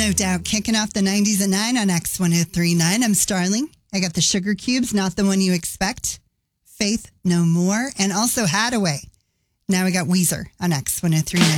No Doubt kicking off the 90s at 9 on X1039. I'm Starling. I got the Sugar Cubes, Not the One You Expect, Faith No More, and also Hadaway. Now we got Weezer on X1039.